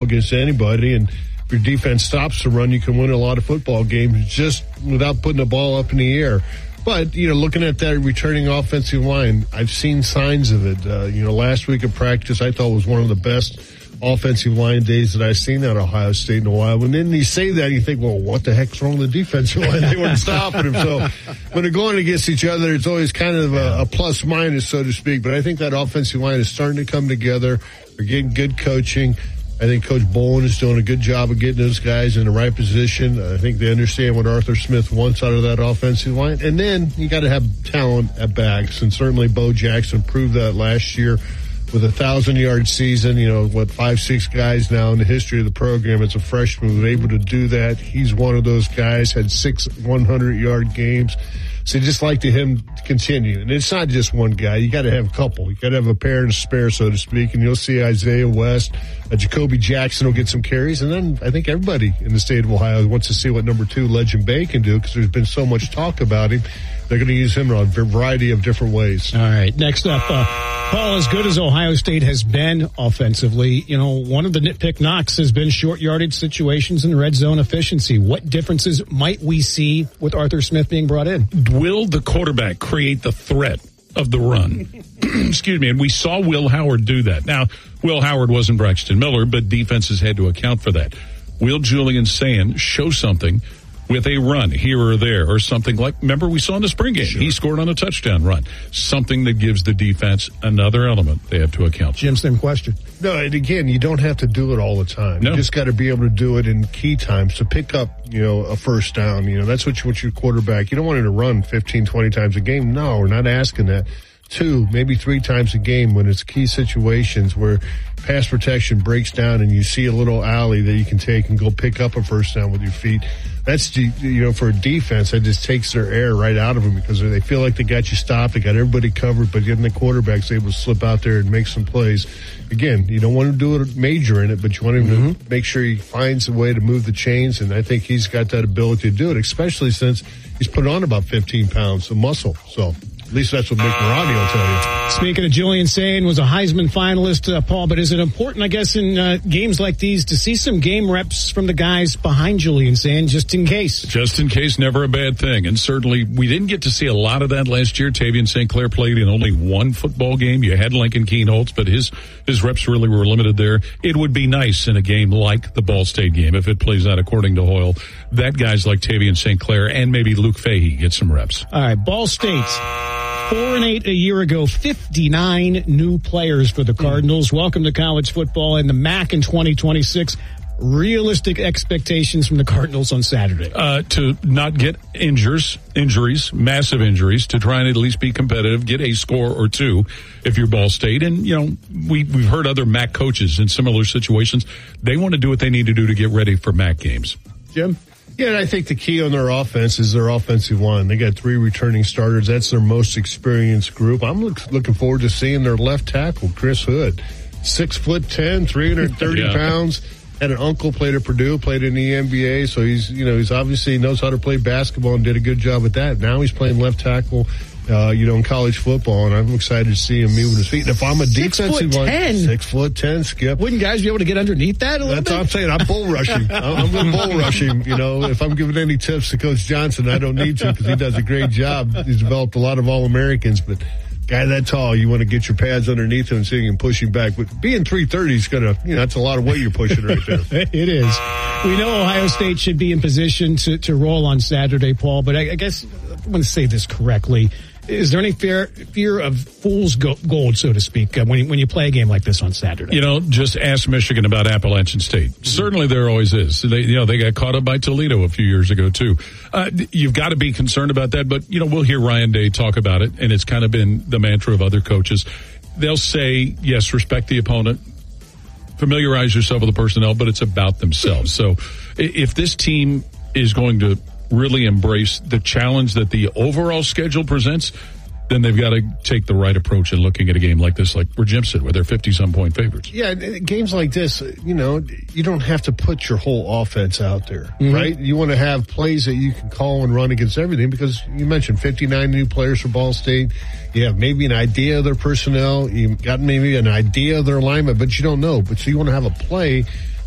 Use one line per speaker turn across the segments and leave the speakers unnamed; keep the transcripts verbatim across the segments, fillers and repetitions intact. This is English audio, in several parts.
against anybody, and if your defense stops the run, you can win a lot of football games just without putting the ball up in the air. But, you know, looking at that returning offensive line, I've seen signs of it. Uh, you know, last week of practice, I thought was one of the best offensive line days that I've seen at Ohio State in a while. And then you say that, you think, well, what the heck's wrong with the defensive line? They weren't stopping them. So when they're going against each other, it's always kind of a, a plus minus, so to speak. But I think that offensive line is starting to come together. They're getting good coaching. I think Coach Bowen is doing a good job of getting those guys in the right position. I think they understand what Arthur Smith wants out of that offensive line. And then you got to have talent at backs. And certainly Bo Jackson proved that last year with a thousand-yard season. You know, what, five, six guys now in the history of the program as a freshman who were able to do that. He's one of those guys, had six hundred-yard games. So just like to him to continue. And it's not just one guy. You got to have a couple. You got to have a pair and a spare, so to speak. And you'll see Isaiah West, uh, Jacoby Jackson will get some carries. And then I think everybody in the state of Ohio wants to see what number two, Legend Bay, can do, because there's been so much talk about him. They're going to use him in a variety of different ways.
All right. Next up, uh, Paul, as good as Ohio State has been offensively, you know, one of the nitpick knocks has been short yardage situations and red zone efficiency. What differences might we see with Arthur Smith being brought in?
Will the quarterback create the threat of the run? Excuse me. And we saw Will Howard do that. Now, Will Howard wasn't Braxton Miller, but defenses had to account for that. Will Julian Sand show something with a run here or there, or something like, remember we saw in the spring game, sure. He scored on a touchdown run. Something that gives the defense another element they have to account for.
Jim, same question.
No, and again, you don't have to do it all the time. No. You just got to be able to do it in key times to pick up, you know, a first down. You know, that's what you want your quarterback. You don't want him to run fifteen, twenty times a game. No, we're not asking that. Two, maybe three times a game when it's key situations where pass protection breaks down and you see a little alley that you can take and go pick up a first down with your feet. That's, you know, for a defense, that just takes their air right out of them because they feel like they got you stopped, they got everybody covered, but then the quarterback's able to slip out there and make some plays. Again, you don't want to do it major in it, but you want him mm-hmm. to make sure he finds a way to move the chains, and I think he's got that ability to do it, especially since he's put on about fifteen pounds of muscle, so... At least that's what Mick Maroney will tell you.
Speaking of Julian Sand, was a Heisman finalist, uh, Paul, but is it important, I guess, in uh, games like these to see some game reps from the guys behind Julian Sand just in case?
Just in case, never a bad thing. And certainly we didn't get to see a lot of that last year. Tavian Saint Clair played in only one football game. You had Lincoln Keenholz, but his, his reps really were limited there. It would be nice in a game like the Ball State game, if it plays out according to Hoyle, that guys like Tavian Saint Clair and maybe Luke Fahey get some reps.
All right, Ball State's Four and eight a year ago, fifty-nine new players for the Cardinals. Welcome to college football and the M A C in twenty twenty-six. Realistic expectations from the Cardinals on Saturday.
Uh, to not get injures, injuries, massive injuries, to try and at least be competitive, get a score or two if you're Ball State. And, you know, we, we've heard other M A C coaches in similar situations. They want to do what they need to do to get ready for M A C games.
Jim?
Yeah, and I think the key on their offense is their offensive line. They got three returning starters. That's their most experienced group. I'm look, looking forward to seeing their left tackle, Chris Hood. Six foot ten, three hundred thirty yeah. pounds. Had an uncle, played at Purdue, played in the N B A. So he's, you know, he's obviously knows how to play basketball and did a good job at that. Now he's playing left tackle, uh, you know, in college football, and I'm excited to see him moving his feet. And if I'm a
six
defensive
foot
line,
ten.
six foot ten, Skip.
Wouldn't guys be able to get underneath that a little
That's
bit?
what I'm saying. I'm bull rushing. I'm going to bull rush him. You know, if I'm giving any tips to Coach Johnson, I don't need to because he does a great job. He's developed a lot of All-Americans, but guy that tall, you want to get your pads underneath him and see him push him back. But being three thirty is going to, you know, that's a lot of weight you're pushing right there.
It is. We know Ohio State should be in position to, to roll on Saturday, Paul, but I, I guess I want to say this correctly. Is there any fear, fear of fool's gold, so to speak, uh, when, you, when you play a game like this on Saturday?
You know, just ask Michigan about Appalachian State. Mm-hmm. Certainly there always is. They, you know, they got caught up by Toledo a few years ago, too. Uh, you've got to be concerned about that, but, you know, we'll hear Ryan Day talk about it, and it's kind of been the mantra of other coaches. They'll say, yes, respect the opponent, familiarize yourself with the personnel, but it's about themselves. So if this team is going to really embrace the challenge that the overall schedule presents, then they've got to take the right approach in looking at a game like this, like where Jim said, where they're fifty-some point favorites.
Yeah, games like this, you know, you don't have to put your whole offense out there, mm-hmm. right? You want to have plays that you can call and run against everything because you mentioned fifty-nine new players for Ball State. You have maybe an idea of their personnel. You've got maybe an idea of their alignment, but you don't know. But so you want to have a play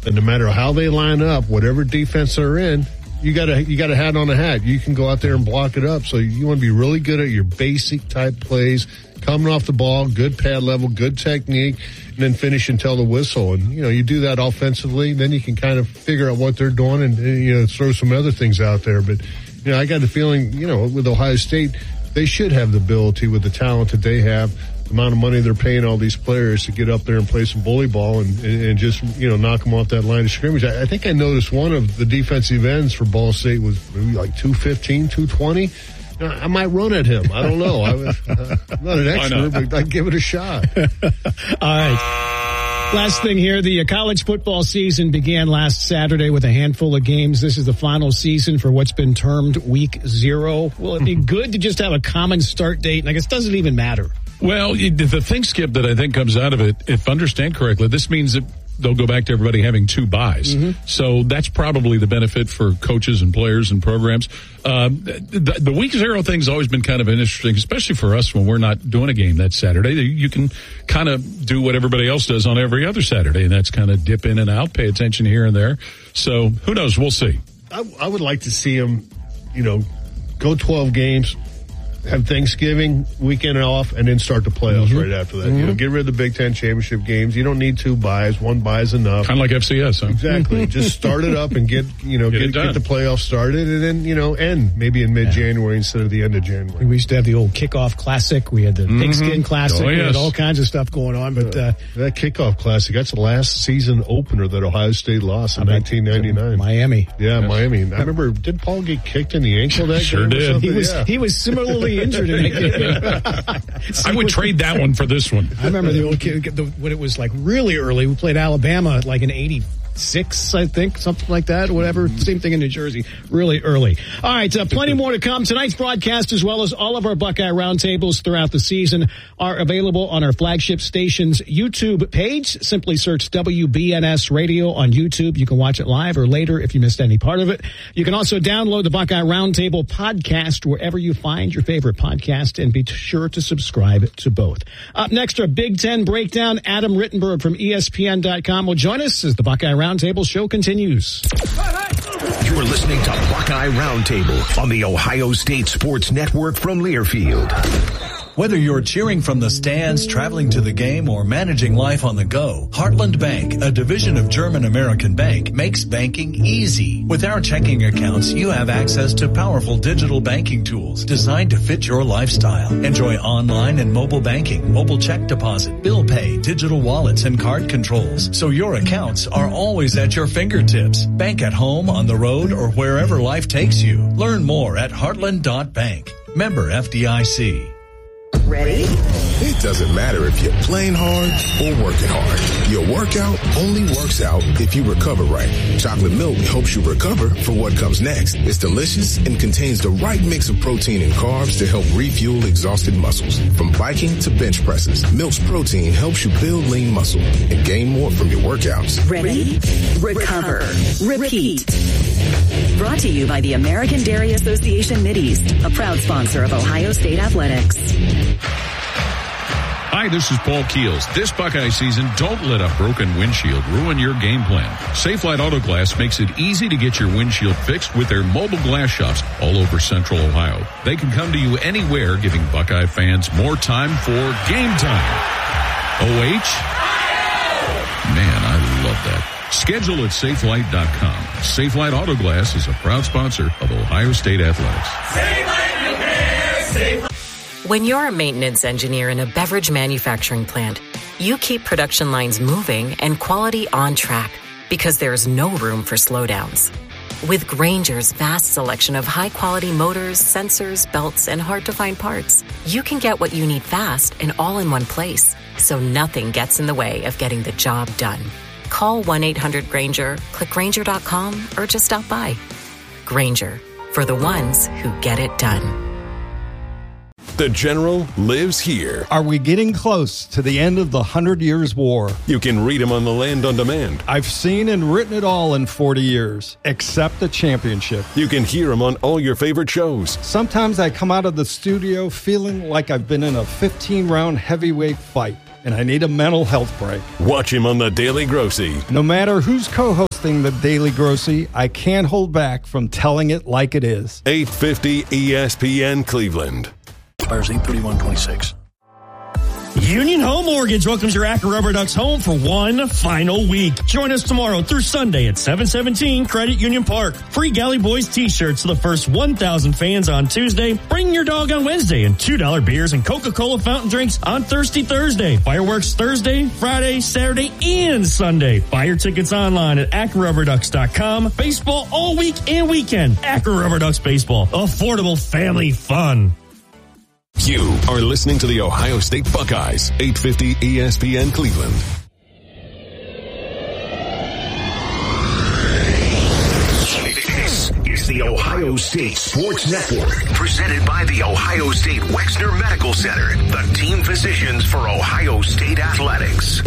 And no matter how they line up, whatever defense they're in, you got a you got a hat on a hat. You can go out there and block it up. So you want to be really good at your basic type plays, coming off the ball, good pad level, good technique, and then finish until the whistle. And, you know, you do that offensively, then you can kind of figure out what they're doing and, you know, throw some other things out there. But, you know, I got the feeling, you know, with Ohio State, they should have the ability with the talent that they have, the amount of money they're paying all these players to get up there and play some bully ball and, and, and just, you know, knock them off that line of scrimmage. I, I think I noticed one of the defensive ends for Ball State was maybe like two fifteen, two twenty. I might run at him. I don't know. I was, uh, I'm not an expert, but I'd give it a shot.
All right. Last thing here, the college football season began last Saturday with a handful of games. This is the final season for what's been termed week zero. Will it be good to just have a common start date? And I guess it doesn't even matter.
Well, the thing, Skip, that I think comes out of it, if I understand correctly, this means that they'll go back to everybody having two buys. Mm-hmm. So that's probably the benefit for coaches and players and programs. Um, the, the week zero thing's always been kind of interesting, especially for us when we're not doing a game that Saturday. You can kind of do what everybody else does on every other Saturday, and that's kind of dip in and out, pay attention here and there. So who knows? We'll see.
I, I would like to see them, you know, go twelve games, have Thanksgiving weekend off, and then start the playoffs mm-hmm. right after that. Mm-hmm. You know, get rid of the Big Ten championship games. You don't need two buys. One buy is enough.
Kind of like F C S, huh?
Exactly. Just start it up and get, you know, get, get, get the playoffs started, and then, you know, end maybe in mid-January yeah. instead of the end of January.
We used to have the old kickoff classic. We had the mm-hmm. pigskin classic.
Oh, yes.
We had all kinds of stuff going on. But uh,
that kickoff classic, that's the last season opener that Ohio State lost in nineteen ninety-nine.
Miami.
Yeah, yes. Miami. I remember, did Paul get kicked in the ankle that
sure
game?
Sure did.
He
was,
yeah.
he was similarly injured in that game.
I would trade that one for this one.
I remember the old kid the, when it was like really early. We played Alabama like in eighty-six, I think, something like that, or whatever. Same thing in New Jersey, really early. All right, uh, plenty more to come. Tonight's broadcast, as well as all of our Buckeye Roundtables throughout the season, are available on our flagship station's YouTube page. Simply search W B N S Radio on YouTube. You can watch it live or later if you missed any part of it. You can also download the Buckeye Roundtable podcast wherever you find your favorite podcast, and be sure to subscribe to both. Up next, our Big Ten breakdown. Adam Rittenberg from E S P N dot com will join us as the Buckeye Roundtable show continues.
You're listening to Buckeye Roundtable on the Ohio State Sports Network from Learfield.
Whether you're cheering from the stands, traveling to the game, or managing life on the go, Heartland Bank, a division of German American Bank, makes banking easy. With our checking accounts, you have access to powerful digital banking tools designed to fit your lifestyle. Enjoy online and mobile banking, mobile check deposit, bill pay, digital wallets, and card controls, so your accounts are always at your fingertips. Bank at home, on the road, or wherever life takes you. Learn more at heartland dot bank. Member F D I C.
Ready?
It doesn't matter if you're playing hard or working hard. Your workout only works out if you recover right. Chocolate milk helps you recover for what comes next. It's delicious and contains the right mix of protein and carbs to help refuel exhausted muscles. From biking to bench presses, Milk's protein helps you build lean muscle and gain more from your workouts.
Ready? Recover. Repeat. Brought to you by the American Dairy Association Mideast, a proud sponsor of Ohio State Athletics.
Hi, this is Paul Keels. This Buckeye season, don't let a broken windshield ruin your game plan. Safelite Auto Glass makes it easy to get your windshield fixed with their mobile glass shops all over Central Ohio. They can come to you anywhere, giving Buckeye fans more time for game time. O H? Man, I love that. Schedule at safelite dot com. Safelite Auto Glass is a proud sponsor of Ohio State Athletics.
Safelite Repair, Safelite. When you're a maintenance engineer in a beverage manufacturing plant, you keep production lines moving and quality on track because there's no room for slowdowns. With Grainger's vast selection of high-quality motors, sensors, belts, and hard-to-find parts, you can get what you need fast and all in one place, so nothing gets in the way of getting the job done. Call one eight hundred Grainger, click Grainger dot com, or just stop by. Grainger, for the ones who get it done.
The General lives here.
Are we getting close to the end of the Hundred Years' War?
You can read him on the Land on Demand.
I've seen and written it all in forty years, except the championship.
You can hear him on all your favorite shows.
Sometimes I come out of the studio feeling like I've been in a fifteen-round heavyweight fight. and I need a mental health break.
Watch him on The Daily Grossy.
No matter who's co-hosting The Daily Grossy, I can't hold back from telling it like it is.
eight fifty E S P N Cleveland.
Expires eight thirty-one twenty-six.
Union Home Mortgage welcomes your Acker Rubber Ducks home for one final week. Join us tomorrow through Sunday at seven seventeen Credit Union Park. Free Galley Boys t-shirts to the first one thousand fans on Tuesday. Bring your dog on Wednesday and two dollar beers and Coca-Cola fountain drinks on Thirsty Thursday. Fireworks Thursday, Friday, Saturday, and Sunday. Buy your tickets online at acker rubber ducks dot com. Baseball all week and weekend. Acker Rubber Ducks Baseball. Affordable family fun.
You are listening to the Ohio State Buckeyes, eight fifty E S P N Cleveland.
This is the Ohio State Sports Network, presented by the Ohio State Wexner Medical Center, the team physicians for Ohio State Athletics.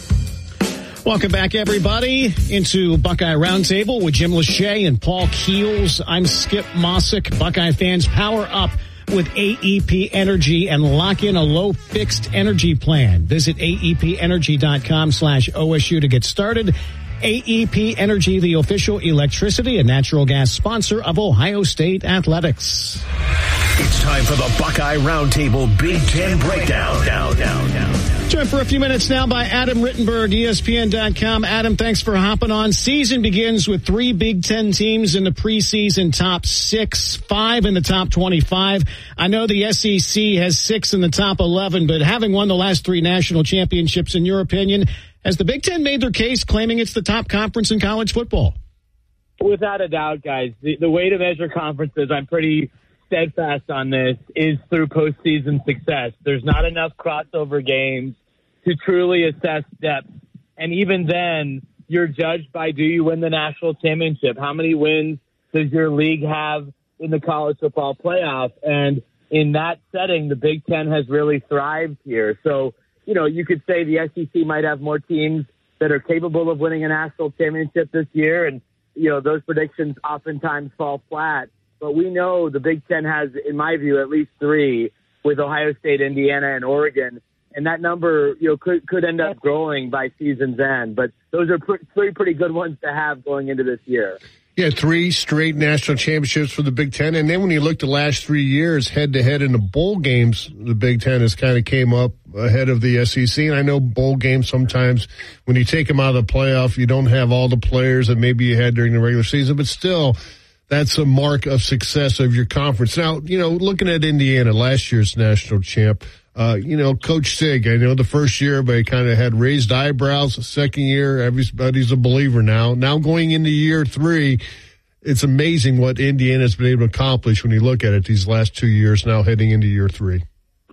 Welcome back, everybody, into Buckeye Roundtable with Jim Lachey and Paul Keels. I'm Skip Mossick. Buckeye fans, power up with A E P Energy and lock in a low fixed energy plan. Visit A E P energy dot com slash O S U to get started. A E P Energy, the official electricity and natural gas sponsor of Ohio State Athletics.
It's time for the Buckeye Roundtable Big Ten Breakdown. Down, down, down.
Joined for a few minutes now by Adam Rittenberg, E S P N dot com. Adam, thanks for hopping on. Season begins with three Big Ten teams in the preseason top six, five in the top twenty-five. I know the S E C has six in the top eleven, but having won the last three national championships, in your opinion, has the Big Ten made their case claiming it's the top conference in college football?
Without a doubt, guys. The, the way to measure conferences, I'm pretty steadfast on this, is through postseason success. There's not enough crossover games to truly assess depth. And even then, you're judged by, do you win the national championship? How many wins does your league have in the college football playoff? And in that setting, the Big Ten has really thrived here. So, you know, you could say the S E C might have more teams that are capable of winning a national championship this year. And, you know, those predictions oftentimes fall flat. But we know the Big Ten has, in my view, at least three, with Ohio State, Indiana, and Oregon. And that number, you know, could could end up growing by season's end. But those are pr- three pretty good ones to have going into this year.
Yeah, three straight national championships for the Big Ten. And then when you look the last three years head-to-head in the bowl games, the Big Ten has kind of came up ahead of the S E C. And I know bowl games sometimes, when you take them out of the playoff, you don't have all the players that maybe you had during the regular season. But still, that's a mark of success of your conference. Now, you know, looking at Indiana, last year's national champ, uh, you know, Coach Sig, I know the first year, but he kind of had raised eyebrows. The second year, everybody's a believer now. Now going into year three, it's amazing what Indiana's been able to accomplish when you look at it these last two years, now heading into year three.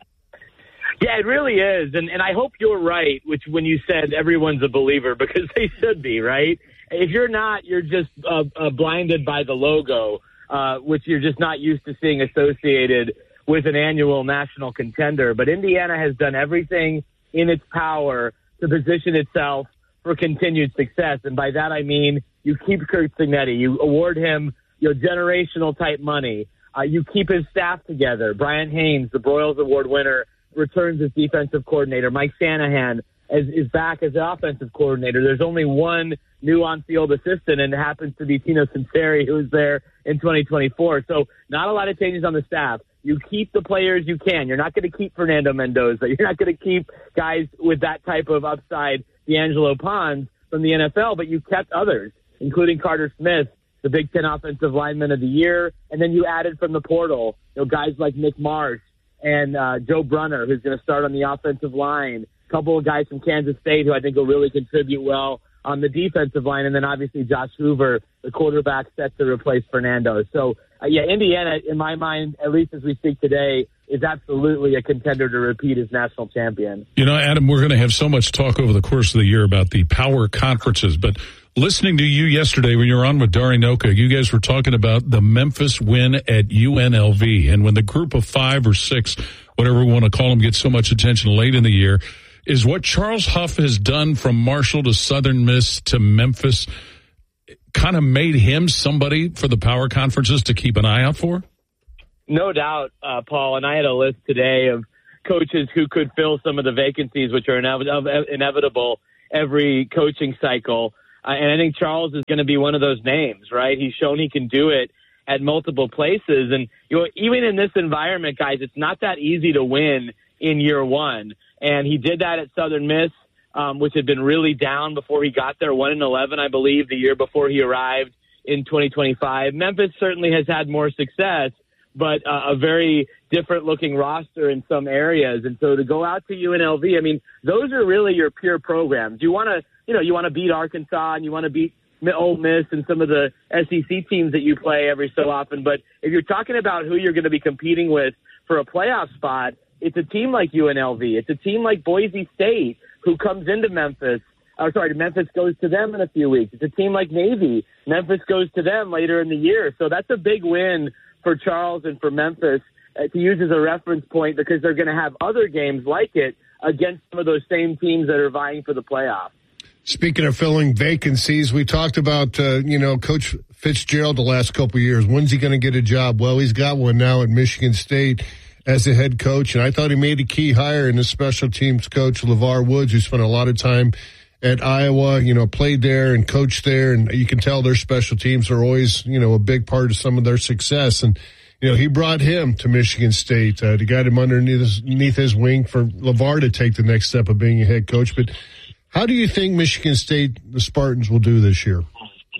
Yeah, it really is. And, and I hope you're right, which when you said everyone's a believer, because they should be, right? If you're not, you're just uh, uh, blinded by the logo, uh, which you're just not used to seeing associated with an annual national contender. But Indiana has done everything in its power to position itself for continued success. And by that, I mean you keep Curt Cignetti. You award him, you know, generational type money. Uh, you keep his staff together. Brian Haynes, the Broyles Award winner, returns as defensive coordinator. Mike Shanahan is, is back as the offensive coordinator. There's only one new on-field assistant, and it happens to be Tino Sinceri, who was there in twenty twenty-four. So not a lot of changes on the staff. You keep the players you can. You're not going to keep Fernando Mendoza. You're not going to keep guys with that type of upside, D'Angelo Pons, from the N F L, but you kept others, including Carter Smith, the Big Ten Offensive Lineman of the Year, and then you added from the portal, you know, guys like Nick Marsh and uh, Joe Brunner, who's going to start on the offensive line, a couple of guys from Kansas State who I think will really contribute well on the defensive line, and then obviously Josh Hoover, the quarterback, set to replace Fernando. So, uh, yeah, Indiana, in my mind, at least as we speak today, is absolutely a contender to repeat as national champion.
You know, Adam, we're going to have so much talk over the course of the year about the power conferences, but listening to you yesterday when you were on with Dari Noka, you guys were talking about the Memphis win at U N L V, and when the group of five or six, whatever we want to call them, gets so much attention late in the year, is what Charles Huff has done from Marshall to Southern Miss to Memphis kind of made him somebody for the power conferences to keep an eye out for?
No doubt, uh, Paul. And I had a list today of coaches who could fill some of the vacancies, which are inev- inevitable every coaching cycle. Uh, and I think Charles is going to be one of those names, right? He's shown he can do it at multiple places. And you know, even in this environment, guys, it's not that easy to win in year one. And he did that at Southern Miss, um, which had been really down before he got there, one and eleven, I believe, the year before he arrived in twenty twenty-five. Memphis certainly has had more success, but uh, a very different-looking roster in some areas. And so to go out to U N L V, I mean, those are really your peer programs. You want to, you know, you want to beat Arkansas and you want to beat Ole Miss and some of the S E C teams that you play every so often. But if you're talking about who you're going to be competing with for a playoff spot, it's a team like U N L V. It's a team like Boise State who comes into Memphis. Oh, sorry, Memphis goes to them in a few weeks. It's a team like Navy. Memphis goes to them later in the year. So that's a big win for Charles and for Memphis uh, to use as a reference point, because they're going to have other games like it against some of those same teams that are vying for the playoffs.
Speaking of filling vacancies, we talked about, uh, you know, Coach Fitzgerald the last couple of years. When's he going to get a job? Well, he's got one now at Michigan State as a head coach, and I thought he made a key hire in his special teams coach, LeVar Woods, who spent a lot of time at Iowa, you know, played there and coached there, and you can tell their special teams are always, you know, a big part of some of their success. And, you know, he brought him to Michigan State uh, to get him underneath his, underneath his wing for LeVar to take the next step of being a head coach. But how do you think Michigan State, the Spartans, will do this year?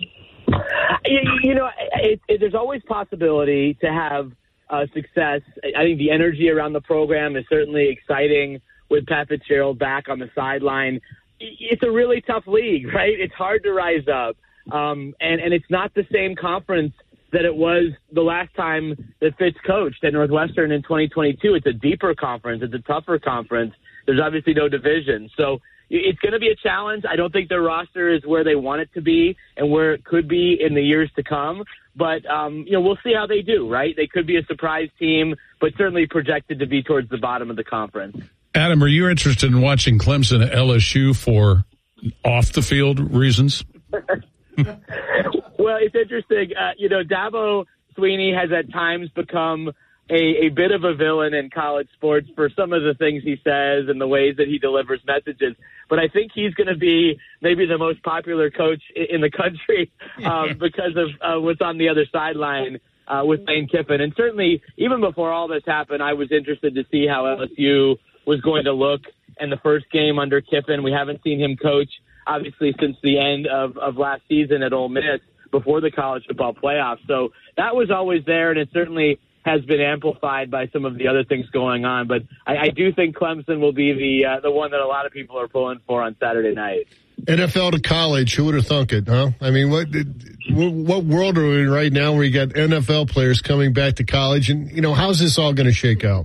You, you know, it, it, there's always possibility to have uh, success. I think the energy around the program is certainly exciting with Pat Fitzgerald back on the sideline. It's a really tough league, right? It's hard to rise up. Um, and, and it's not the same conference that it was the last time that Fitz coached at Northwestern in twenty twenty-two. It's a deeper conference. It's a tougher conference. There's obviously no division. So it's going to be a challenge. I don't think their roster is where they want it to be and where it could be in the years to come. But, um, you know, we'll see how they do, right? They could be a surprise team, but certainly projected to be towards the bottom of the conference.
Adam, are you interested in watching Clemson at L S U for off-the-field reasons?
Well, it's interesting. Uh, you know, Dabo Swinney has at times become a, a bit of a villain in college sports for some of the things he says and the ways that he delivers messages. But I think he's going to be maybe the most popular coach in the country um, because of uh, what's on the other sideline uh, with Lane Kiffin. And certainly, even before all this happened, I was interested to see how L S U was going to look in the first game under Kiffin. We haven't seen him coach, obviously, since the end of, of last season at Ole Miss before the college football playoffs. So that was always there, and it certainly has been amplified by some of the other things going on. But I, I do think Clemson will be the uh, the one that a lot of people are pulling for on Saturday night.
N F L to college, who would have thunk it, huh? I mean, what what world are we in right now where you got N F L players coming back to college? And, you know, how's this all going to shake out?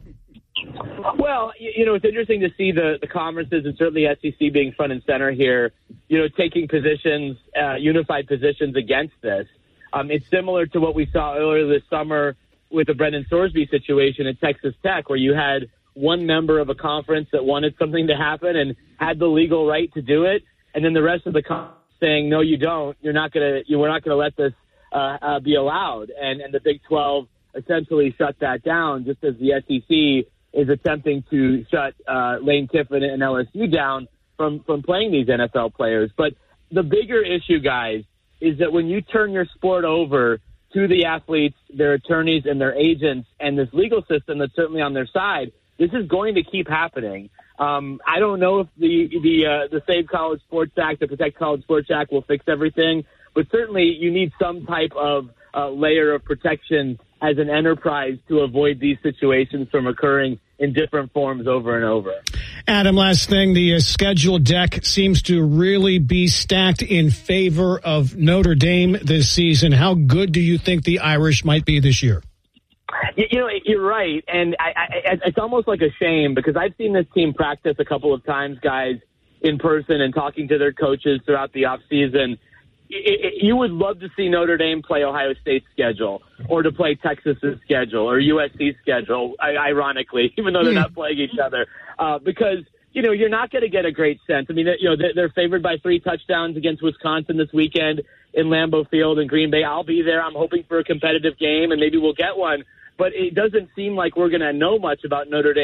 Well, you know, it's interesting to see the, the conferences and certainly S E C being front and center here, you know, taking positions, uh, unified positions against this. Um, it's similar to what we saw earlier this summer with the Brendan Sorsby situation at Texas Tech, where you had one member of a conference that wanted something to happen and had the legal right to do it, and then the rest of the conference saying, no, you don't. You're not going to, you we're not going to let this uh, uh, be allowed. And, and the Big twelve essentially shut that down, just as the S E C is attempting to shut uh, Lane Kiffin and L S U down from, from playing these N F L players. But the bigger issue, guys, is that when you turn your sport over to the athletes, their attorneys, and their agents, and this legal system that's certainly on their side, this is going to keep happening. Um, I don't know if the the uh, the Save College Sports Act, the Protect College Sports Act, will fix everything, but certainly you need some type of uh, layer of protection as an enterprise to avoid these situations from occurring in different forms over and over.
Adam, last thing, the uh, schedule deck seems to really be stacked in favor of Notre Dame this season. How good do you think the Irish might be this year?
You, you know, you're right, and I, I, it's almost like a shame because I've seen this team practice a couple of times, guys, in person and talking to their coaches throughout the offseason. It, it, you would love to see Notre Dame play Ohio State's schedule or to play Texas's schedule or U S C's schedule, ironically, even though they're not playing each other, uh, because, you know, you're not going to get a great sense. I mean, you know, they're favored by three touchdowns against Wisconsin this weekend in Lambeau Field in Green Bay. I'll be there. I'm hoping for a competitive game, and maybe we'll get one. But it doesn't seem like we're going to know much about Notre Dame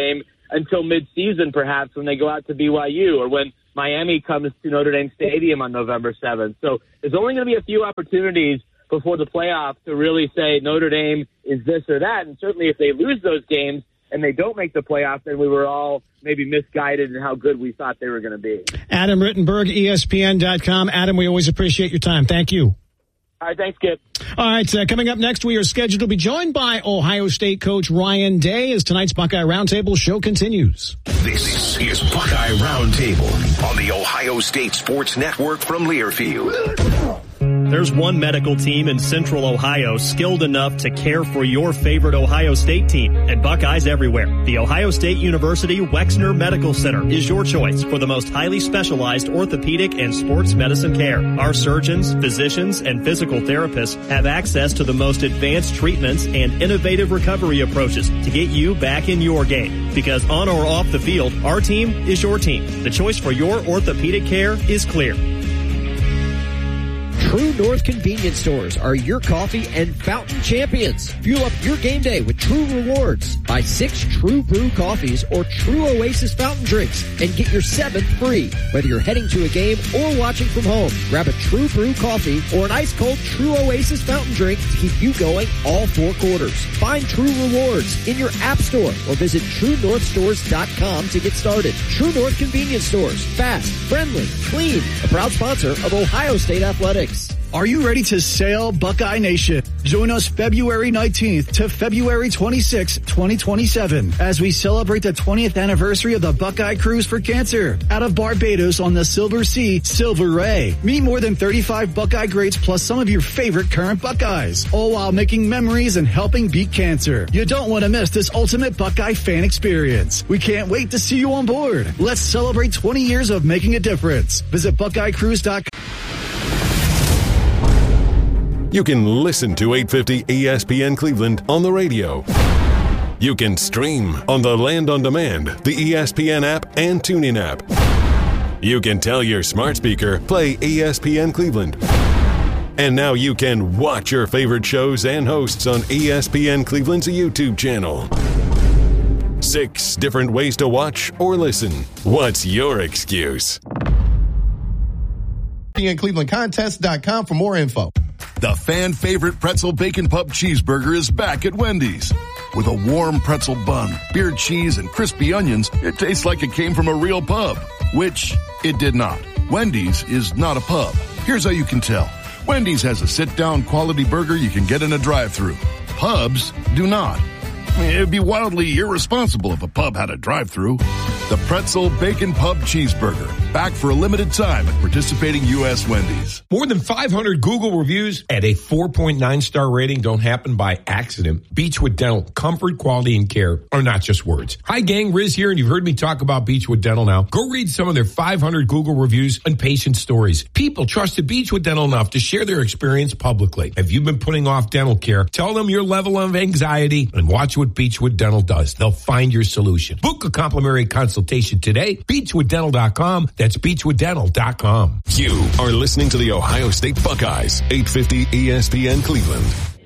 until midseason, perhaps, when they go out to B Y U or when Miami comes to Notre Dame Stadium on November seventh. So there's only going to be a few opportunities before the playoffs to really say Notre Dame is this or that. And certainly if they lose those games and they don't make the playoffs, then we were all maybe misguided in how good we thought they were going to be.
Adam Rittenberg, E S P N dot com. Adam, we always appreciate your time. Thank you.
All right, thanks, Kip.
All right, uh, coming up next, we are scheduled to be joined by Ohio State coach Ryan Day as tonight's Buckeye Roundtable show continues.
This is Buckeye Roundtable on the Ohio State Sports Network from Learfield.
There's one medical team in Central Ohio skilled enough to care for your favorite Ohio State team, and Buckeyes everywhere. The Ohio State University Wexner Medical Center is your choice for the most highly specialized orthopedic and sports medicine care. Our surgeons, physicians, and physical therapists have access to the most advanced treatments and innovative recovery approaches to get you back in your game. Because on or off the field, our team is your team. The choice for your orthopedic care is clear.
True North convenience stores are your coffee and fountain champions. Fuel up your game day with True Rewards. Buy six True Brew coffees or True Oasis fountain drinks and get your seventh free. Whether you're heading to a game or watching from home, grab a True Brew coffee or an ice cold True Oasis fountain drink to keep you going all four quarters. Find True Rewards in your app store or visit true north stores dot com to get started. True North convenience stores. Fast, friendly, clean. A proud sponsor of Ohio State Athletics.
Are you ready to sail, Buckeye Nation? Join us February nineteenth to February twenty-sixth, twenty twenty-seven as we celebrate the twentieth anniversary of the Buckeye Cruise for Cancer out of Barbados on the Silver Sea, Silver Ray. Meet more than thirty-five Buckeye greats plus some of your favorite current Buckeyes, all while making memories and helping beat cancer. You don't want to miss this ultimate Buckeye fan experience. We can't wait to see you on board. Let's celebrate twenty years of making a difference. Visit buckeye cruise dot com.
You can listen to eight fifty E S P N Cleveland on the radio. You can stream on the Land on Demand, the E S P N app, and TuneIn app. You can tell your smart speaker, play E S P N Cleveland. And now you can watch your favorite shows and hosts on E S P N Cleveland's YouTube channel. Six different ways to watch or listen. What's your excuse?
E S P N Cleveland Contest dot com for more info.
The fan favorite pretzel bacon pub cheeseburger is back at Wendy's. With a warm pretzel bun, beer cheese, and crispy onions, it tastes like it came from a real pub, which it did not. Wendy's is not a pub. Here's how you can tell. Wendy's has a sit-down quality burger you can get in a drive-thru. Pubs do not. It'd be wildly irresponsible if a pub had a drive-thru. The Pretzel Bacon Pub Cheeseburger. Back for a limited time at participating U S Wendy's.
More than five hundred Google reviews at a four point nine star rating don't happen by accident. Beechwood Dental, comfort, quality, and care are not just words. Hi, gang. Riz here, and you've heard me talk about Beechwood Dental now. Go read some of their five hundred Google reviews and patient stories. People trusted Beechwood Dental enough to share their experience publicly. If you've been putting off dental care, tell them your level of anxiety and watch what Beechwood Dental does. They'll find your solution. Book a complimentary consultation today. beechwood dental dot com. That's beechwood dental dot com.
You are listening to the Ohio State Buckeyes, eight fifty E S P N Cleveland.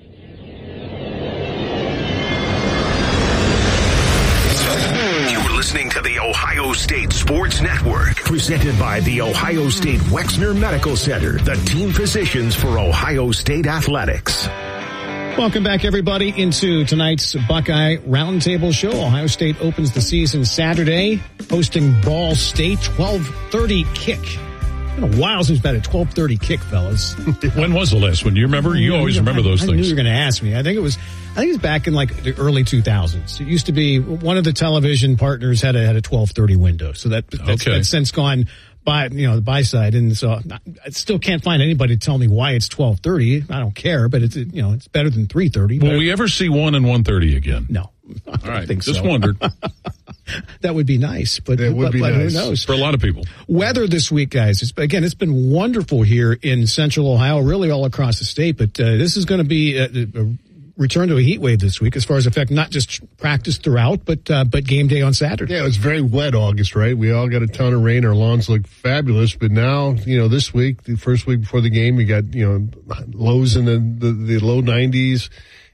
You're listening to the Ohio State Sports Network, presented by the Ohio State Wexner Medical Center, the team physicians for Ohio State Athletics.
Welcome back, everybody, into tonight's Buckeye Roundtable show. Ohio State opens the season Saturday, hosting Ball State, twelve thirty kick. It's been a while since we've had a twelve thirty kick, fellas.
When was the last one? You remember? You always remember those
I, I
things.
I knew you were going to ask me. I think it was, I think it was back in like the early two thousands. It used to be one of the television partners had a, had a twelve thirty window. So that, that's,
okay.
that's since gone by, you know, the buy side. And so I still can't find anybody to tell me why it's twelve thirty. I don't care, but it's, you know, it's better than three thirty.
Will we ever see one and one thirty again?
No. I
All right.
think
Just
so.
wondered.
That would be nice, but,
it would
but,
be
but
nice.
who knows?
For a lot of people.
Weather this week, guys. It's, again, it's been wonderful here in Central Ohio, really all across the state, but uh, this is going to be a, a return to a heat wave this week as far as affect not just practice throughout, but uh, but game day on Saturday.
Yeah, it was very wet August, right? We all got a ton of rain. Our lawns look fabulous, but now, you know, this week, the first week before the game, we got, you know, lows in the, the, the low nineties.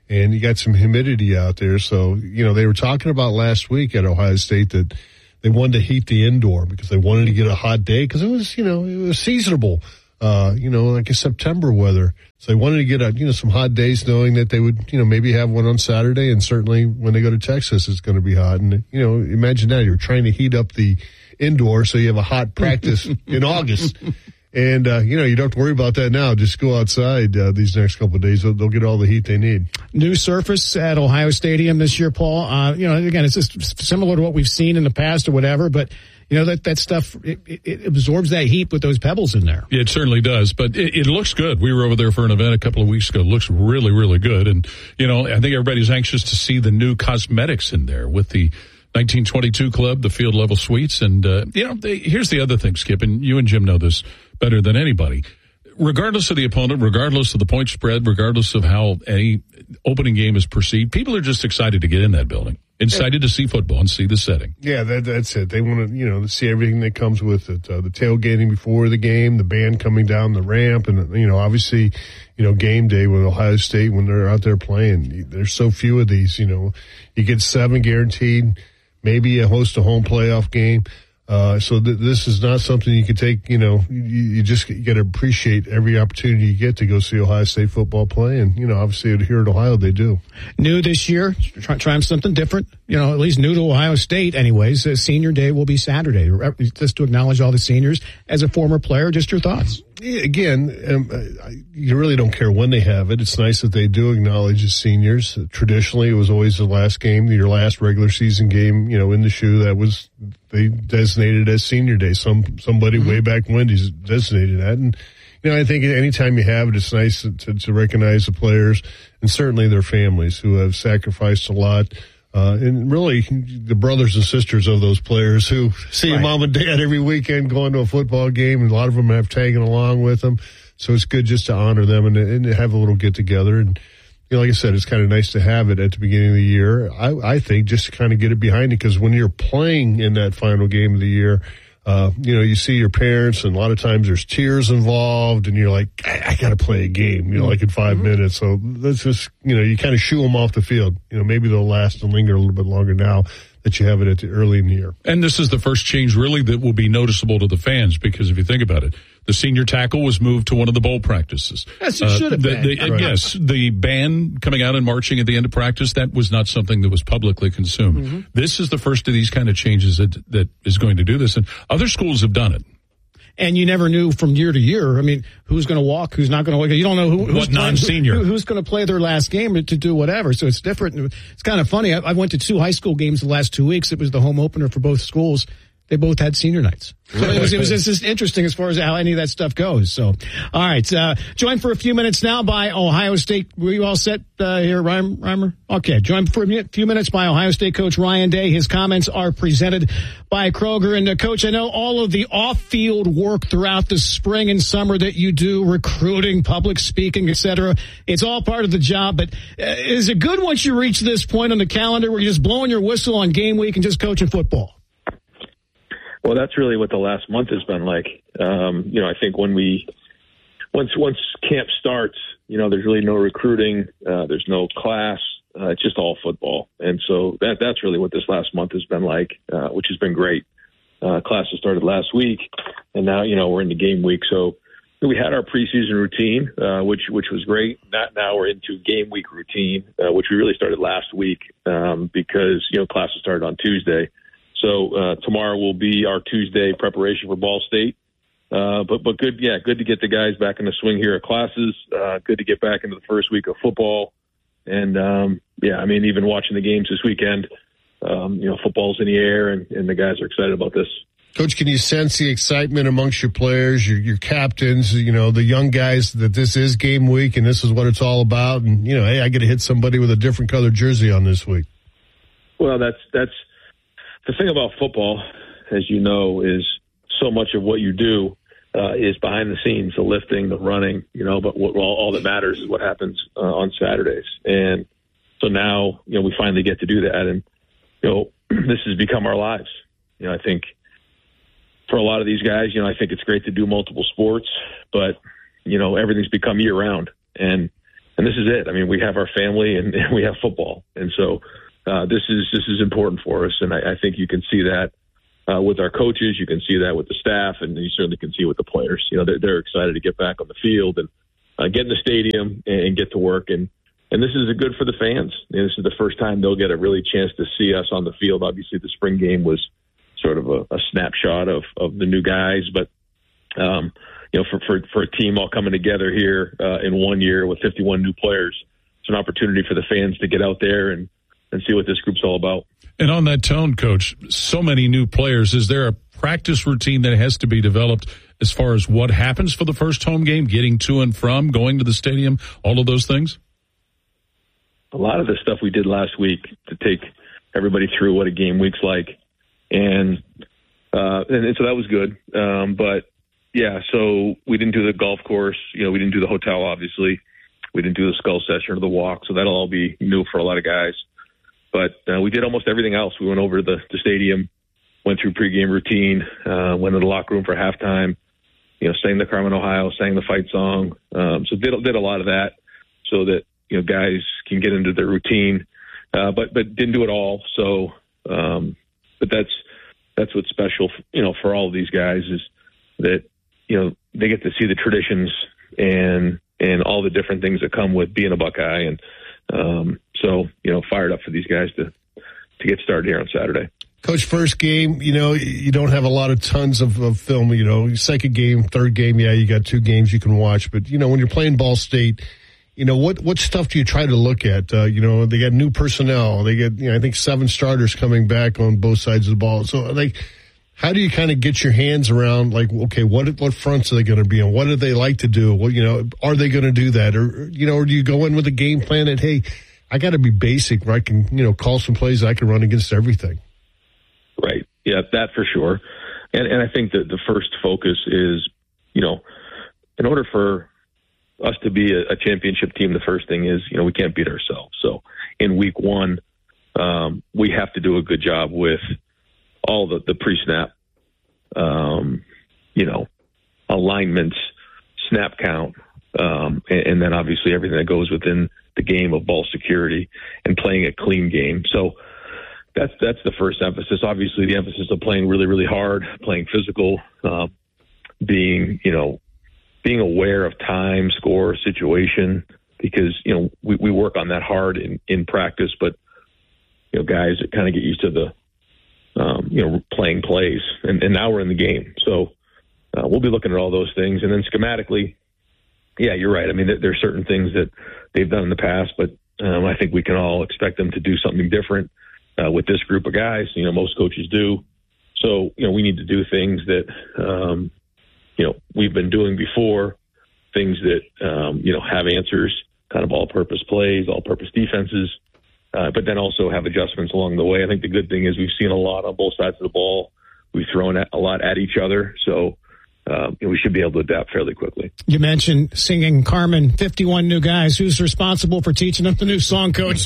and you got some humidity out there. So, you know, they were talking about last week at Ohio State that they wanted to heat the indoor because they wanted to get a hot day because it was, you know, it was seasonable, uh, you know, like a September weather. So they wanted to get, a, you know, some hot days knowing that they would, you know, maybe have one on Saturday. And certainly when they go to Texas, it's going to be hot. And, you know, imagine that you're trying to heat up the indoor so you have a hot practice in August. And, uh, you know, you don't have to worry about that now. Just go outside uh, these next couple of days. They'll, they'll get all the heat they need. New surface at Ohio Stadium this year, Paul. Uh, you know, again, it's just similar to what we've seen in the past or whatever. But, you know, that, that stuff, it, it, it absorbs that heat with those pebbles in there. Yeah, it certainly does. But it, it looks good. We were over there for an event a couple of weeks ago. It looks really, really good. And, you know, I think everybody's anxious to see the new cosmetics in there with the nineteen twenty-two club, the field level suites. And, uh, you know, they, here's the other thing, Skip, and you and Jim know this better than anybody. Regardless of the opponent, regardless of the point spread, regardless of how any opening game is perceived, people are just excited to get in that building, excited to see football and see the setting. Yeah, that, that's it. They want to, you know, see everything that comes with it. Uh, the tailgating before the game, the band coming down the ramp, and, you know, obviously, you know, game day with Ohio State when they're out there playing. There's so few of these, you know. You get seven guaranteed, maybe you host a home playoff game. Uh, so th- this is not something you can take, you know, you, you just got to appreciate every opportunity you get to go see Ohio State football play. And, you know, obviously here at Ohio, they do. New this year, try, trying something different, you know, at least new to Ohio State anyways. Uh, senior day will be Saturday. Just to acknowledge all the seniors. As a former player, just your thoughts. Yeah, again, um, I, you really don't care when they have it. It's nice that they do acknowledge the seniors. Uh, traditionally, it was always the last game, your last regular season game, you know, in the shoe. That was, they designated as senior day. Some, somebody mm-hmm. way back when designated that. And, you know, I think anytime you have it, it's nice to, to recognize the players and certainly their families who have sacrificed a lot. Uh, and really the brothers and sisters of those players who see right. mom and dad every weekend going to a football game, and a lot of them have taken along with them. So it's good just to honor them and, and have a little get together. And, you know, like I said, it's kind of nice to have it at the beginning of the year. I, I think just to kind of get it behind it, because when you're playing in that final game of the year, uh, you know, you see your parents, and a lot of times there's tears involved, and you're like, I, I got to play a game, you know, like in five mm-hmm. minutes. So let's just, you know, you kind of shoo them off the field. You know, maybe they'll last and linger a little bit longer now that you have it at the early in the year. And this is the first change really that will be noticeable to the fans, because if you think about it, the senior tackle was moved to one of the bowl practices. Yes, it uh, should have been. The, the, right. Yes, the band coming out and marching at the end of practice, that was not something that was publicly consumed. Mm-hmm. This is the first of these kind of changes that that is going to do this, and other schools have done it. And you never knew from year to year, I mean, who's going to walk, who's not going to walk. You don't know who, who's what non-senior. Who, who's going to play their last game to do whatever. So it's different. It's kind of funny. I, I went to two high school games the last two weeks. It was the home opener for both schools. They both had senior nights. So it was, it was just interesting as far as how any of that stuff goes. So, all right. Uh, joined for a few minutes now by Ohio State. Were you all set uh, here, Reimer? Okay. Joined for a few minutes by Ohio State coach Ryan Day. His comments are presented by Kroger. And, uh, Coach, I know all of the off-field work throughout the spring and summer that you do, recruiting, public speaking, et cetera, it's all part of the job. But uh, is it good once you reach this point on the calendar where you're just blowing your whistle on game week and just coaching football?
Well, that's really what the last month has been like. Um, you know, I think when we, once once camp starts, you know, there's really no recruiting, uh, there's no class, uh, it's just all football. And so that that's really what this last month has been like, uh, which has been great. Uh, classes started last week, and now, you know, we're into game week. So we had our preseason routine, uh, which which was great. Not, now we're into game week routine, uh, which we really started last week um, because, you know, classes started on Tuesday. So uh, tomorrow will be our Tuesday preparation for Ball State. Uh, but but good, yeah, good to get the guys back in the swing here at classes. Uh, good to get back into the first week of football. And, um, yeah, I mean, even watching the games this weekend, um, you know, football's in the air, and, and the guys are excited about this. Coach, can you sense the excitement amongst your players, your, your captains, you know, the young guys, that this is game week and this is what it's all about? And, you know, hey, I got to hit somebody with a different colored jersey on this week. Well, that's that's – the thing about football, as you know, is so much of what you do uh, is behind the scenes, the lifting, the running, you know, but what, all, all that matters is what happens uh, on Saturdays. And so now, you know, we finally get to do that. And, you know, this has become our lives. You know, I think for a lot of these guys, you know, I think it's great to do multiple sports, but, you know, everything's become year round. And and this is it. I mean, we have our family and, and we have football, and so uh, this is this is important for us. And I, I think you can see that uh, with our coaches, you can see that with the staff, and you certainly can see it with the players. You know, they're, they're excited to get back on the field and uh, get in the stadium and, and get to work. And and this is good for the fans. And this is the first time they'll get a really chance to see us on the field. Obviously, the spring game was sort of a, a snapshot of, of the new guys, but um, you know, for, for, for a team all coming together here uh, in one year with fifty-one new players, it's an opportunity for the fans to get out there and, and see what this group's all about.
And on that tone, Coach, so many new players, is there a practice routine that has to be developed as far as what happens for the first home game, getting to and from, going to the stadium, all of those things?
A lot of the stuff we did last week to take everybody through what a game week's like. And, uh, and, and so that was good. Um, but, yeah, so we didn't do the golf course. You know, we didn't do the hotel, obviously. We didn't do the skull session or the walk, so that'll all be new for a lot of guys. But uh, we did almost everything else. We went over to the, the stadium, went through pregame routine, uh, went to the locker room for halftime, you know, sang the Carmen, Ohio, sang the fight song. Um, so did, did a lot of that so that, you know, guys can get into their routine, uh, but but didn't do it all. So, um, but that's that's what's special, you know, for all of these guys is that, you know, they get to see the traditions and and all the different things that come with being a Buckeye. And um, so, you know, fired up for these guys to, to get started here on Saturday.
Coach, first game, you know, you don't have a lot of tons of, of film, you know, second game, third game, yeah, you got two games you can watch. But, you know, when you're playing Ball State, you know, what, what stuff do you try to look at? Uh, you know, they got new personnel. They get, you know, I think seven starters coming back on both sides of the ball. So, like, how do you kind of get your hands around, like, okay, what what fronts are they going to be on? What do they like to do? Well, you know, are they going to do that? Or, you know, or do you go in with a game plan that, hey, I got to be basic where I can, you know, call some plays I can run against everything?
Right. Yeah, that for sure. And and I think that the first focus is, you know, in order for us to be a, a championship team, the first thing is, you know, we can't beat ourselves. So in week one, um, we have to do a good job with all the, the pre-snap, um, you know, alignments, snap count, um, and, and then obviously everything that goes within the game of ball security and playing a clean game. So that's that's the first emphasis. Obviously, the emphasis of playing really, really hard, playing physical, uh, being, you know, being aware of time, score, situation, because, you know, we, we work on that hard in, in practice, but, you know, guys that kind of get used to the, Um, you know, playing plays, and, and now we're in the game. So uh, we'll be looking at all those things. And then schematically, yeah, you're right. I mean, there, there are certain things that they've done in the past, but um, I think we can all expect them to do something different uh, with this group of guys. You know, most coaches do. So, you know, we need to do things that, um, you know, we've been doing before, things that, um, you know, have answers, kind of all-purpose plays, all-purpose defenses. Uh, but then also have adjustments along the way. I think the good thing is we've seen a lot on both sides of the ball. We've thrown a lot at each other, so uh, you know, we should be able to adapt fairly quickly.
You mentioned singing Carmen, fifty-one new guys. Who's responsible for teaching them the new song, Coach?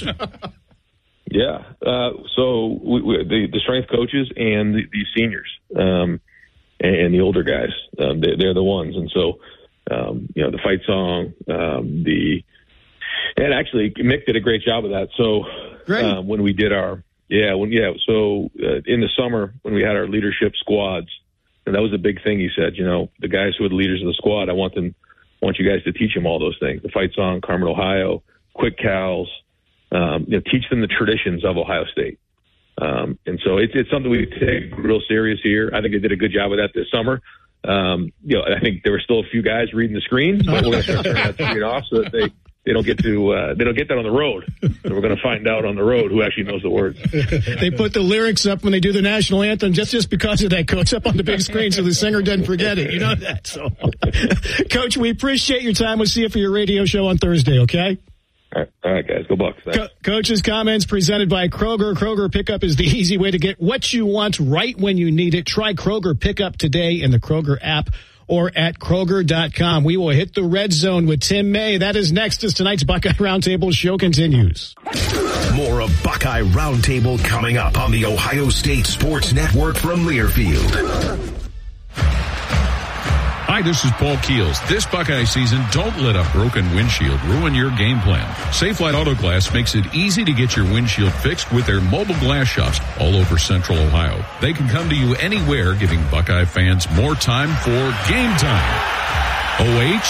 yeah, uh, so we, we, the, the strength coaches and the, the seniors um, and, and the older guys, um, they, they're the ones. And so, um, you know, the fight song, um, the And actually, Mick did a great job of that. So um, when we did our, yeah, when yeah, so uh, in the summer when we had our leadership squads, and that was a big thing. He said, you know, the guys who are the leaders of the squad, I want them, I want you guys to teach them all those things: the fight song, Carmen, Ohio, quick cows, um, you know, teach them the traditions of Ohio State. Um, and so it's it's something we take real serious here. I think they did a good job of that this summer. Um, you know, I think there were still a few guys reading the screen, but we're going to start turning that screen off so that they. They don't get to. Uh, they don't get that on the road. So we're going to find out on the road who actually knows the words.
They put the lyrics up when they do the national anthem, just just because of that, Coach, up on the big screen, so the singer doesn't forget it. You know that. So, Coach, we appreciate your time. We'll see you for your radio show on Thursday. Okay.
All right, all right guys. Go Bucks.
Co- Coach's comments presented by Kroger. Kroger Pickup is the easy way to get what you want right when you need it. Try Kroger Pickup today in the Kroger app or at Kroger dot com. We will hit the red zone with Tim May. That is next as tonight's Buckeye Roundtable show continues.
More of Buckeye Roundtable coming up on the Ohio State Sports Network from Learfield.
Hi, this is Paul Keels. This Buckeye season, don't let a broken windshield ruin your game plan. Safelite Auto Glass makes it easy to get your windshield fixed with their mobile glass shops all over Central Ohio. They can come to you anywhere, giving Buckeye fans more time for game time. O H?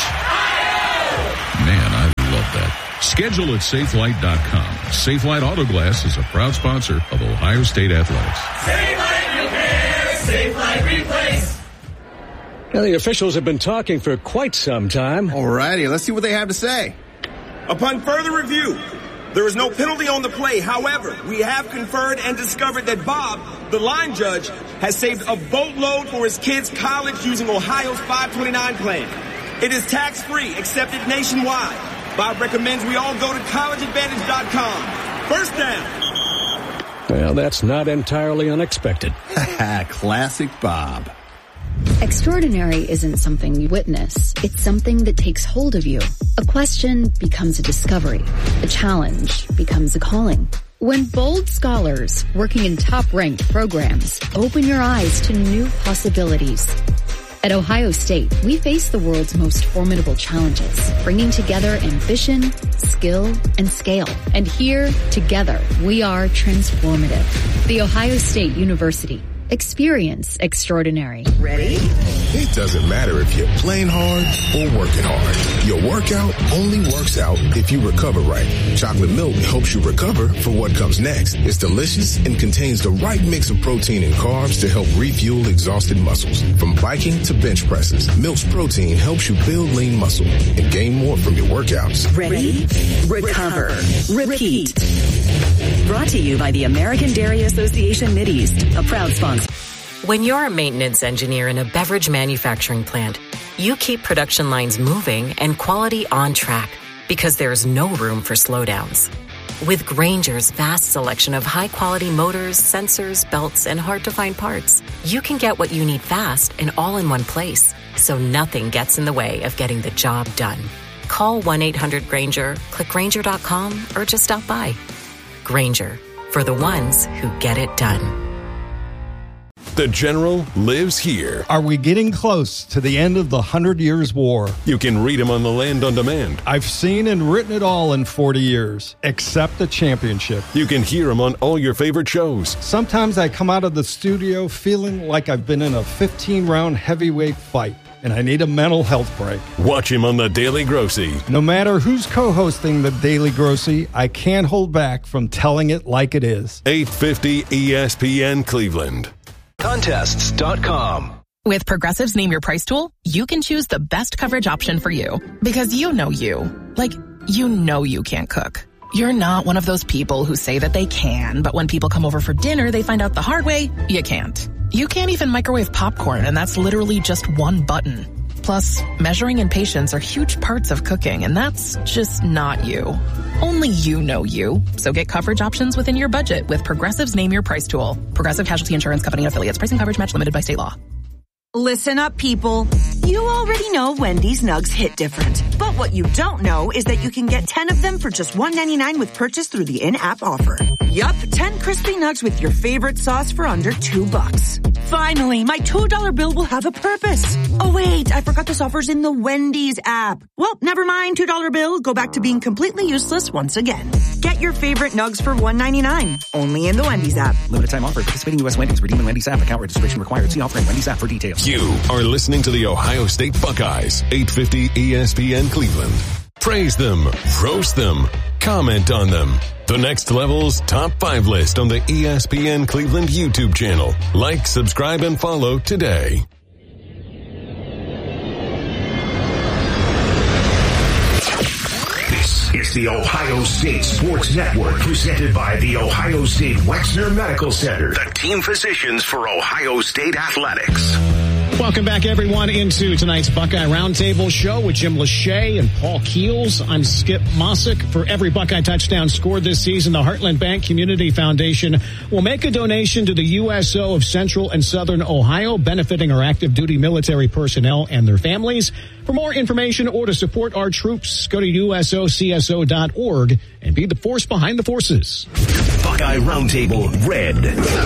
Man, I love that. Schedule at safelite dot com. Safelite Auto Glass is a proud sponsor of Ohio State Athletics.
Safelite Repair, Safelite Replace.
Now, the officials have been talking for quite some time.
All righty, let's see what they have to say.
Upon further review, there is no penalty on the play. However, we have conferred and discovered that Bob, the line judge, has saved a boatload for his kids' college using Ohio's five twenty-nine plan. It is tax-free, accepted nationwide. Bob recommends we all go to college advantage dot com. First down.
Well, that's not entirely unexpected.
Classic Bob.
Extraordinary isn't something you witness. It's something that takes hold of you. A question becomes a discovery. A challenge becomes a calling. When bold scholars working in top-ranked programs open your eyes to new possibilities. At Ohio State, we face the world's most formidable challenges, bringing together ambition, skill, and scale. And here, together, we are transformative. The Ohio State University. Experience extraordinary.
Ready?
It doesn't matter if you're playing hard or working hard. Your workout only works out if you recover right. Chocolate milk helps you recover for what comes next. It's delicious and contains the right mix of protein and carbs to help refuel exhausted muscles. From biking to bench presses, Milk's protein helps you build lean muscle and gain more from your workouts.
Ready? Recover. Repeat. Brought to you by the American Dairy Association Mideast, a proud sponsor.
When you're a maintenance engineer in a beverage manufacturing plant, you keep production lines moving and quality on track because there's no room for slowdowns. With Grainger's vast selection of high-quality motors, sensors, belts, and hard-to-find parts, you can get what you need fast and all in one place, so nothing gets in the way of getting the job done. Call one eight hundred Grainger, click Grainger dot com, or just stop by. Grainger, for the ones who get it done.
The General lives here.
Are we getting close to the end of the Hundred Years' War?
You can read him on the Land on Demand.
I've seen and written it all in forty years, except the championship.
You can hear him on all your favorite shows.
Sometimes I come out of the studio feeling like I've been in a fifteen-round heavyweight fight, and I need a mental health break.
Watch him on The Daily Grossy.
No matter who's co-hosting The Daily Grossy, I can't hold back from telling it like it is.
eight fifty E S P N Cleveland.
Contests dot com. With Progressive's Name Your Price tool, you can choose the best coverage option for you. Because you know you. Like, you know you can't cook. You're not one of those people who say that they can, but when people come over for dinner, they find out the hard way, you can't. You can't even microwave popcorn, and that's literally just one button. Plus, measuring and patience are huge parts of cooking, and that's just not you. Only you know you. So get coverage options within your budget with Progressive's Name Your Price tool. Progressive Casualty Insurance Company and Affiliates. Pricing coverage match limited by state law.
Listen up, people. You already know Wendy's Nugs hit different. But what you don't know is that you can get ten of them for just one ninety-nine with purchase through the in-app offer. Yup, ten crispy nugs with your favorite sauce for under two bucks. Finally, my two dollar bill will have a purpose. Oh wait, I forgot this offer's in the Wendy's app. Well, never mind, two dollar bill, go back to being completely useless once again. Get your favorite nugs for one ninety-nine, only in the Wendy's app.
Limited time offer. Participating U S Wendy's. Redeem in Wendy's app. Account registration required. See offer in Wendy's app for details.
You are listening to the Ohio State Buckeyes, eight fifty E S P N Cleveland. Praise them, roast them, comment on them. The Next Level's Top five list on the E S P N Cleveland YouTube channel. Like, subscribe, and follow today.
This is the Ohio State Sports Network, presented by the Ohio State Wexner Medical Center, the team physicians for Ohio State Athletics.
Welcome back, everyone, into tonight's Buckeye Roundtable show with Jim Lachey and Paul Keels. I'm Skip Mossick. For every Buckeye touchdown scored this season, the Heartland Bank Community Foundation will make a donation to the U S O of Central and Southern Ohio, benefiting our active duty military personnel and their families. For more information or to support our troops, go to U S O C S O dot org and be the force behind the forces.
Buckeye Roundtable Red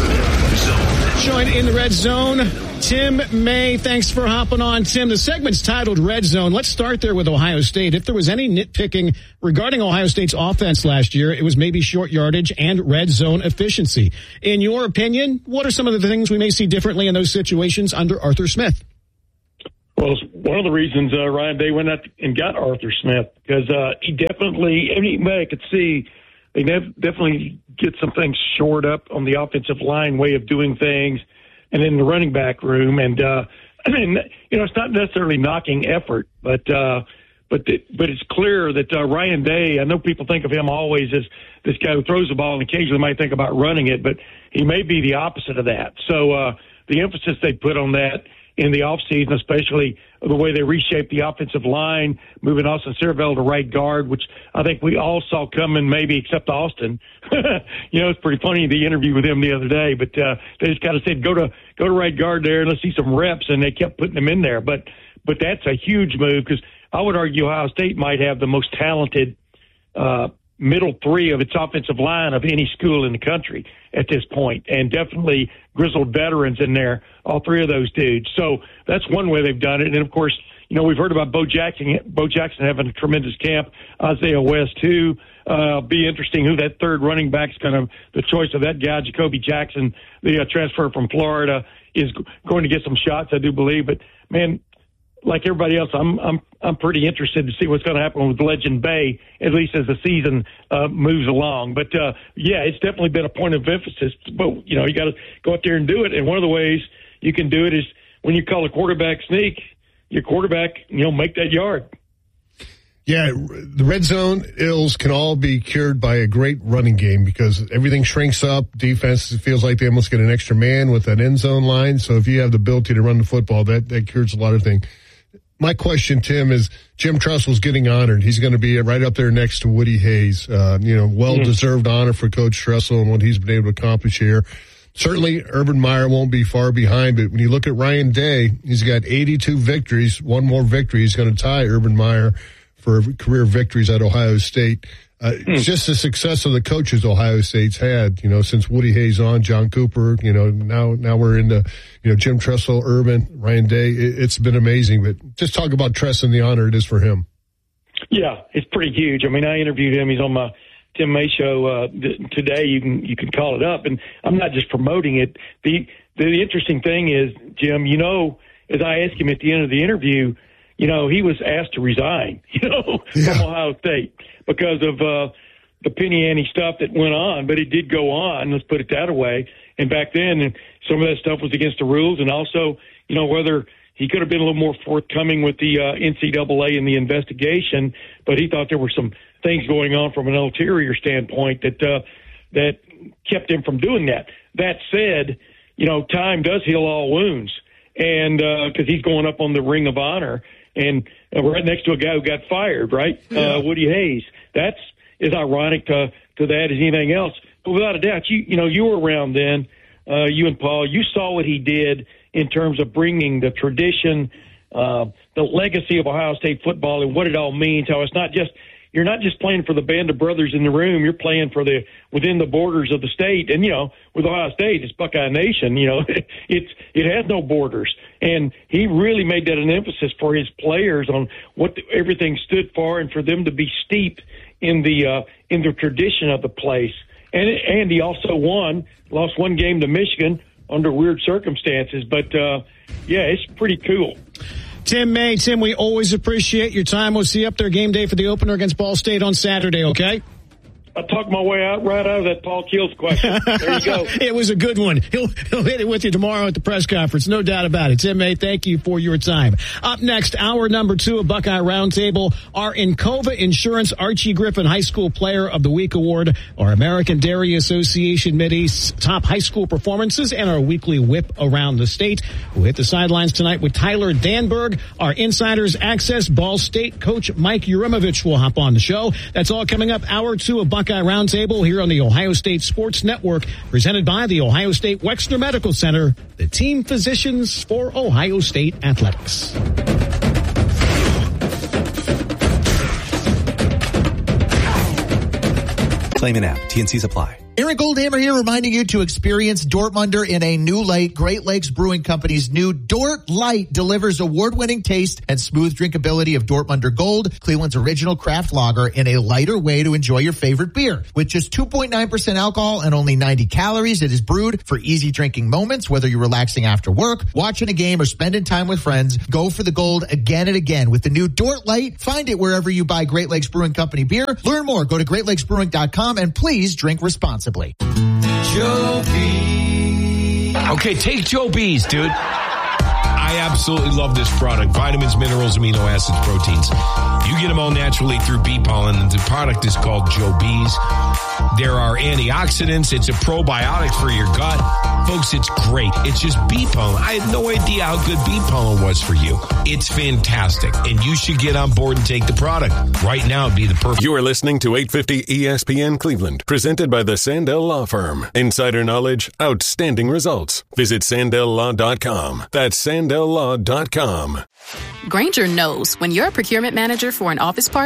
Zone.
Join in the Red Zone, Tim May. Thanks for hopping on, Tim. The segment's titled Red Zone. Let's start there with Ohio State. If there was any nitpicking regarding Ohio State's offense last year, it was maybe short yardage and red zone efficiency. In your opinion, what are some of the things we may see differently in those situations under Arthur Smith?
Well, it's one of the reasons uh, Ryan Day went out and got Arthur Smith, because uh, he definitely, anybody could see, they nev- definitely get some things shored up on the offensive line way of doing things, and in the running back room. And, uh, I mean, you know, it's not necessarily knocking effort, but uh, but the, but it's clear that uh, Ryan Day, I know people think of him always as this guy who throws the ball and occasionally might think about running it, but he may be the opposite of that. So uh, the emphasis they put on that in the offseason, especially the way they reshaped the offensive line, moving Austin Cervell to right guard, which I think we all saw coming, maybe except Austin. You know, it's pretty funny, the interview with him the other day, but uh, they just kind of said, go to go to right guard there and let's see some reps, and they kept putting him in there. But but that's a huge move, because I would argue Ohio State might have the most talented uh, middle three of its offensive line of any school in the country at this point, and definitely grizzled veterans in there, all three of those dudes. So that's one way they've done it. And, of course, you know, we've heard about Bo Jackson, Bo Jackson having a tremendous camp, Isaiah West, too. Uh, be interesting who that third running back's kind of the choice of that guy. Jacoby Jackson, the uh, transfer from Florida, is g- going to get some shots, I do believe. But, man, like everybody else, I'm I'm I'm pretty interested to see what's going to happen with Legend Bay, at least as the season uh, moves along. But uh, yeah, it's definitely been a point of emphasis. But you know, you got to go out there and do it. And one of the ways you can do it is when you call a quarterback sneak, your quarterback, you know, make that yard.
Yeah, the red zone ills can all be cured by a great running game, because everything shrinks up. Defense, it feels like they almost get an extra man with that end zone line. So if you have the ability to run the football, that that cures a lot of things. My question, Tim, is Jim Tressel's getting honored. He's going to be right up there next to Woody Hayes. Uh, you know, well-deserved mm-hmm. honor for Coach Tressel and what he's been able to accomplish here. Certainly, Urban Meyer won't be far behind, but when you look at Ryan Day, he's got eighty-two victories. One more victory, he's going to tie Urban Meyer for career victories at Ohio State. Uh, mm. It's just the success of the coaches Ohio State's had, you know, since Woody Hayes on, John Cooper, you know, now now we're into, you know, Jim Tressel, Urban, Ryan Day. It, it's been amazing. But just talk about Tress and the honor it is for him.
Yeah, it's pretty huge. I mean, I interviewed him. He's on my Tim May show uh, th- today. You can you can call it up. And I'm not just promoting it. The, the the interesting thing is, Jim, you know, as I asked him at the end of the interview, you know, he was asked to resign, you know, yeah. from Ohio State because of uh, the Penny Ante stuff that went on. But it did go on, let's put it that way. And back then, some of that stuff was against the rules. And also, you know, whether he could have been a little more forthcoming with the uh, N C double A in the investigation, but he thought there were some things going on from an ulterior standpoint that uh, that kept him from doing that. That said, you know, time does heal all wounds. And because uh, he's going up on the Ring of Honor, and uh, right next to a guy who got fired, right? Yeah. Uh, Woody Hayes. That's as ironic to, to that as anything else. But without a doubt, you you know, you were around then, uh, you and Paul. You saw what he did in terms of bringing the tradition, uh, the legacy of Ohio State football and what it all means, how it's not just – you're not just playing for the band of brothers in the room. You're playing for the within the borders of the state. And, you know, with Ohio State, it's Buckeye Nation. You know, it's it has no borders. And he really made that an emphasis for his players on what the, everything stood for, and for them to be steeped in the uh, in the tradition of the place. And and he also won, lost one game to Michigan under weird circumstances. But, uh, yeah, it's pretty cool.
Tim May. Tim, we always appreciate your time. We'll see you up there game day for the opener against Ball State on Saturday, okay?
I talked my way out right out of that Paul Keels question. There you go.
It was a good one. He'll, he'll hit it with you tomorrow at the press conference. No doubt about it. Tim May, thank you for your time. Up next, hour number two of Buckeye Roundtable, our Encova Insurance Archie Griffin High School Player of the Week Award, our American Dairy Association Middies top high school performances, and our weekly whip around the state. We'll hit the sidelines tonight with Tyler Danberg. Our Insiders Access Ball State coach Mike Urimovich will hop on the show. That's all coming up hour two of Buckeye Roundtable here on the Ohio State Sports Network, presented by the Ohio State Wexner Medical Center, the team physicians for Ohio State athletics.
Claim an app. T N Cs apply. Aaron Goldhammer here, reminding you to experience Dortmunder in a new light. Great Lakes Brewing Company's new Dort Light delivers award-winning taste and smooth drinkability of Dortmunder Gold, Cleveland's original craft lager, in a lighter way to enjoy your favorite beer. With just two point nine percent alcohol and only ninety calories, it is brewed for easy drinking moments, whether you're relaxing after work, watching a game, or spending time with friends. Go for the gold again and again with the new Dort Light. Find it wherever you buy Great Lakes Brewing Company beer. Learn more. Go to great lakes brewing dot com and please drink responsibly.
Joe B. Okay, take Joe B's, dude. I absolutely love this product. Vitamins, minerals, amino acids, proteins. You get them all naturally through bee pollen, and the product is called Joe B's. There are antioxidants. It's a probiotic for your gut. Folks, it's great. It's just bee pollen. I had no idea how good bee pollen was for you. It's fantastic, and you should get on board and take the product. Right now would be the perfect...
You are listening to eight fifty E S P N Cleveland, presented by the Sandell Law Firm. Insider knowledge, outstanding results. Visit sandell law dot com. That's sandell law dot com.
Grainger knows when you're a procurement manager for an office part,